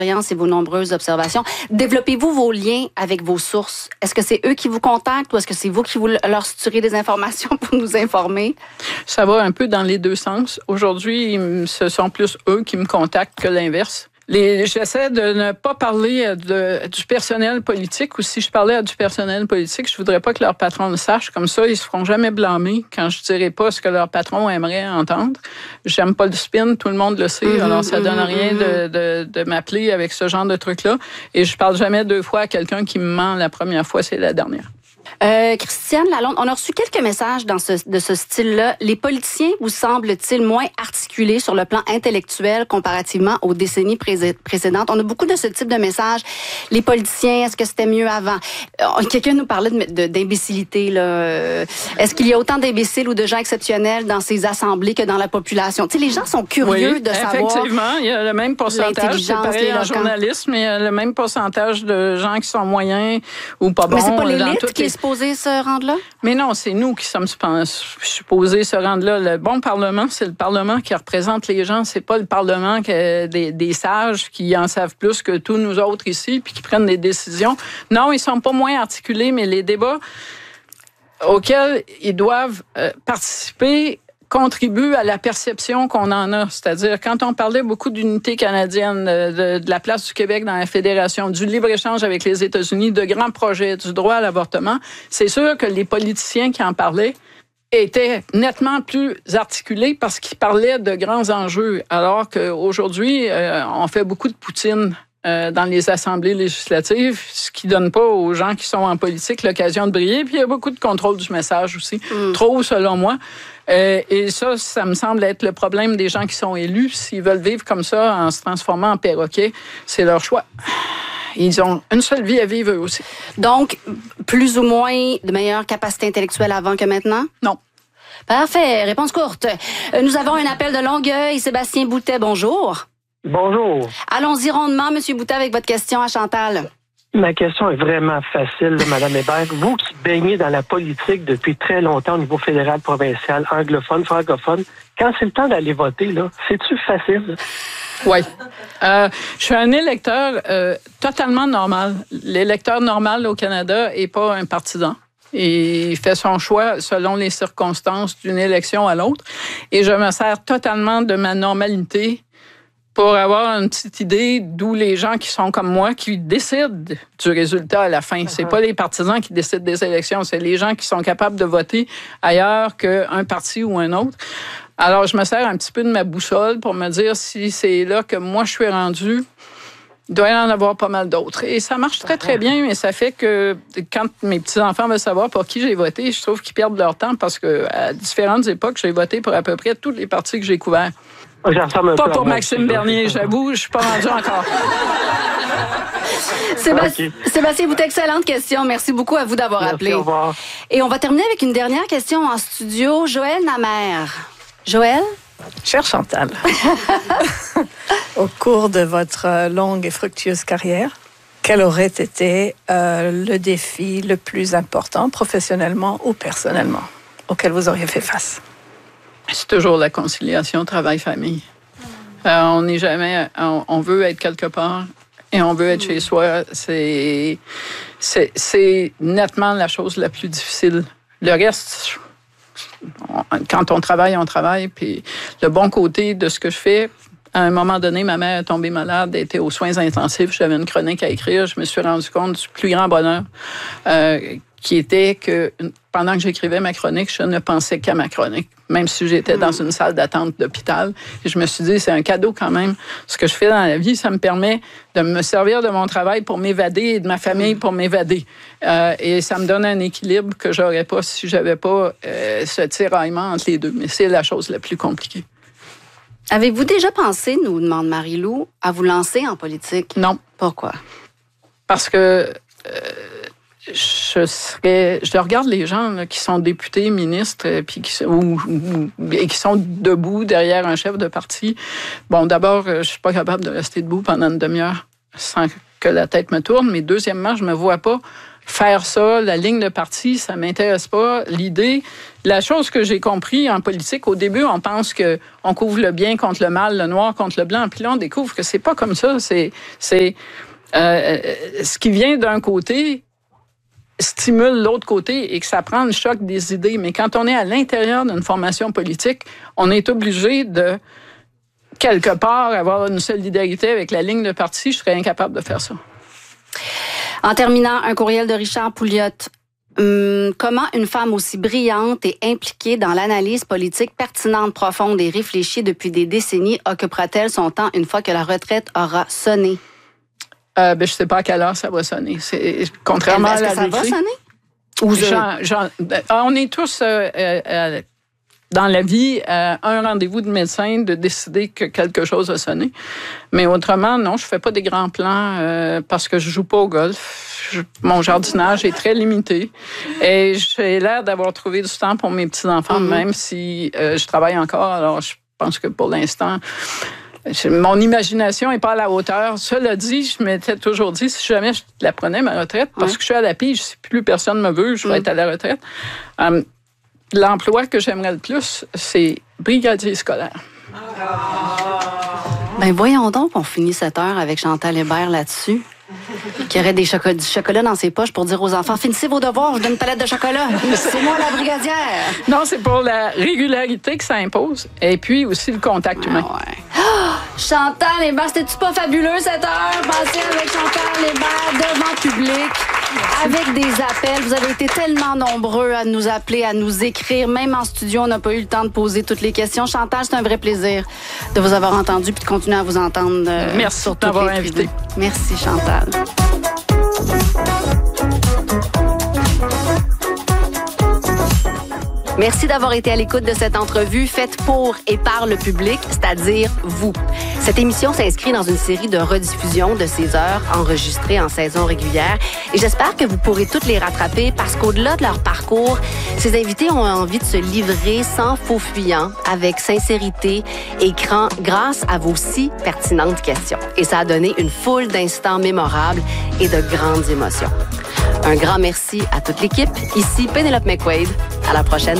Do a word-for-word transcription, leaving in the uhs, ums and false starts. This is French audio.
et vos nombreuses observations. Développez-vous vos liens avec vos sources? Est-ce que c'est eux qui vous contactent ou est-ce que c'est vous qui vous leur suturez des informations pour nous informer? Ça va un peu dans les deux sens. Aujourd'hui, ce sont plus eux qui me contactent que l'inverse. Les, j'essaie de ne pas parler de, du personnel politique, ou si je parlais à du personnel politique, je voudrais pas que leur patron le sache. Comme ça, ils se feront jamais blâmer quand je dirai pas ce que leur patron aimerait entendre. J'aime pas le spin, tout le monde le sait, mm-hmm, alors ça donne mm-hmm, rien de, de, de m'appeler avec ce genre de truc-là. Et je parle jamais deux fois à quelqu'un qui me ment la première fois, c'est la dernière. Euh, Christiane Lalonde, on a reçu quelques messages dans ce, de ce style-là. Les politiciens vous semblent-ils moins articulés sur le plan intellectuel comparativement aux décennies pré- précédentes? On a beaucoup de ce type de messages. Les politiciens, est-ce que c'était mieux avant? Euh, quelqu'un nous parlait de, de, d'imbécilité. Là. Est-ce qu'il y a autant d'imbéciles ou de gens exceptionnels dans ces assemblées que dans la population? Tu sais, les gens sont curieux oui, de savoir. Effectivement, il y a le même pourcentage. C'est pareil en journalisme, mais il y a le même pourcentage de gens qui sont moyens ou pas bons. Mais c'est pas l'élite qui est supposée se rendre là? Mais non, c'est nous qui sommes supposés se rendre là. Le bon Parlement, c'est le Parlement qui représente les gens. C'est pas le Parlement que des, des sages qui en savent plus que tous nous autres ici puis qui prennent des décisions. Non, ils sont pas moins articulés, mais les débats auxquels ils doivent euh, participer contribue à la perception qu'on en a. C'est-à-dire, quand on parlait beaucoup d'unité canadienne, de, de la place du Québec dans la Fédération, du libre-échange avec les États-Unis, de grands projets, du droit à l'avortement, c'est sûr que les politiciens qui en parlaient étaient nettement plus articulés parce qu'ils parlaient de grands enjeux, alors qu'aujourd'hui, euh, on fait beaucoup de poutine Euh, dans les assemblées législatives, ce qui donne pas aux gens qui sont en politique l'occasion de briller. Puis il y a beaucoup de contrôle du message aussi. Mm. Trop, selon moi. Euh, et ça, ça me semble être le problème des gens qui sont élus. S'ils veulent vivre comme ça, en se transformant en perroquet, c'est leur choix. Ils ont une seule vie à vivre eux aussi. Donc, plus ou moins de meilleure capacité intellectuelle avant que maintenant? Non. Parfait. Réponse courte. Nous avons un appel de Longueuil. Sébastien Boutet, bonjour. Bonjour. Allons-y rondement, M. Boutet, avec votre question à Chantal. Ma question est vraiment facile, Mme Hébert. Vous qui baignez dans la politique depuis très longtemps au niveau fédéral, provincial, anglophone, francophone, quand c'est le temps d'aller voter, là, c'est-tu facile? Oui. Euh, je suis un électeur euh, totalement normal. L'électeur normal au Canada n'est pas un partisan. Et il fait son choix selon les circonstances d'une élection à l'autre. Et je me sers totalement de ma normalité pour avoir une petite idée d'où les gens qui sont comme moi, qui décident du résultat à la fin. C'est pas les partisans qui décident des élections, c'est les gens qui sont capables de voter ailleurs qu'un parti ou un autre. Alors, je me sers un petit peu de ma boussole pour me dire si c'est là que moi je suis rendu, il doit y en avoir pas mal d'autres. Et ça marche très, très bien, mais ça fait que quand mes petits-enfants veulent savoir pour qui j'ai voté, je trouve qu'ils perdent leur temps parce qu'à différentes époques, j'ai voté pour à peu près tous les partis que j'ai couverts. Pas pour Maxime Bernier, j'avoue, je suis pas rendu encore. Sébastien, okay. Sébastien Boutet, excellente question. Merci beaucoup à vous d'avoir Merci, appelé. Au revoir. Et on va terminer avec une dernière question en studio. Joël Namère. Joël? Chère Chantal, au cours de votre longue et fructueuse carrière, quel aurait été euh, le défi le plus important, professionnellement ou personnellement, auquel vous auriez fait face? C'est toujours la conciliation travail-famille. Euh, on n'est jamais... On, on veut être quelque part et on veut être chez soi. C'est, c'est, c'est nettement la chose la plus difficile. Le reste, on, quand on travaille, on travaille. Puis le bon côté de ce que je fais, à un moment donné, ma mère est tombée malade, elle était aux soins intensifs. J'avais une chronique à écrire. Je me suis rendu compte du plus grand bonheur euh, qui était que pendant que j'écrivais ma chronique, je ne pensais qu'à ma chronique, même si j'étais dans une salle d'attente d'hôpital. Et je me suis dit, c'est un cadeau quand même. Ce que je fais dans la vie, ça me permet de me servir de mon travail pour m'évader et de ma famille pour m'évader. Euh, et ça me donne un équilibre que j'aurais pas si j'avais pas euh, ce tiraillement entre les deux. Mais c'est la chose la plus compliquée. Avez-vous déjà pensé, nous demande Marie-Lou, à vous lancer en politique? Non. Pourquoi? Parce que... Euh, Je serais, je regarde les gens là, qui sont députés, ministres, puis qui, ou, ou, et qui sont debout derrière un chef de parti. Bon, d'abord, je suis pas capable de rester debout pendant une demi-heure sans que la tête me tourne, mais deuxièmement, je me vois pas faire ça, la ligne de parti, ça m'intéresse pas. L'idée, la chose que j'ai compris en politique, au début, on pense que on couvre le bien contre le mal, le noir contre le blanc, puis là, on découvre que c'est pas comme ça. C'est, c'est euh, ce qui vient d'un côté stimule l'autre côté et que ça prend le choc des idées. Mais quand on est à l'intérieur d'une formation politique, on est obligé de, quelque part, avoir une solidarité avec la ligne de parti. Je serais incapable de faire ça. En terminant, un courriel de Richard Pouliot. Hum, comment une femme aussi brillante et impliquée dans l'analyse politique pertinente, profonde et réfléchie depuis des décennies occupera-t-elle son temps une fois que la retraite aura sonné? Euh, ben, je ne sais pas à quelle heure ça va sonner. C'est, contrairement Est-ce à la que ça va sonner? Ou Jean, Jean, on est tous euh, euh, dans la vie à un rendez-vous de médecin de décider que quelque chose a sonné. Mais autrement, non, je fais pas des grands plans euh, parce que je joue pas au golf. Je, mon jardinage est très limité. Et j'ai l'air d'avoir trouvé du temps pour mes petits-enfants, mm-hmm. même si euh, je travaille encore. Alors, je pense que pour l'instant... Mon imagination n'est pas à la hauteur. Cela dit, je m'étais toujours dit, si jamais je la prenais, ma retraite, parce ouais. que je suis à la pige, si plus personne ne me veut, je vais mm. être à la retraite. Um, l'emploi que j'aimerais le plus, c'est brigadier scolaire. Ben voyons donc qu'on finit cette heure avec Chantal Hébert là-dessus. Qui aurait des chocolats, du chocolat dans ses poches pour dire aux enfants, finissez vos devoirs, je donne une palette de chocolat. C'est moi la brigadière. Non, c'est pour la régularité que ça impose et puis aussi le contact humain. Ah ouais. Oh, Chantal Hébert, c'était-tu pas fabuleux cette heure? Passée avec Chantal Hébert devant public, avec des appels. Vous avez été tellement nombreux à nous appeler, à nous écrire. Même en studio, on n'a pas eu le temps de poser toutes les questions. Chantal, c'est un vrai plaisir de vous avoir entendu puis de continuer à vous entendre. Euh, Merci sur de m'avoir invité. Merci, Chantal. Merci d'avoir été à l'écoute de cette entrevue faite pour et par le public, c'est-à-dire vous. Cette émission s'inscrit dans une série de rediffusions de ces heures enregistrées en saison régulière et j'espère que vous pourrez toutes les rattraper parce qu'au-delà de leur parcours, ces invités ont envie de se livrer sans faux fuyant, avec sincérité et grâce à vos si pertinentes questions. Et ça a donné une foule d'instants mémorables et de grandes émotions. Un grand merci à toute l'équipe. Ici Pénélope McQuaid. À la prochaine.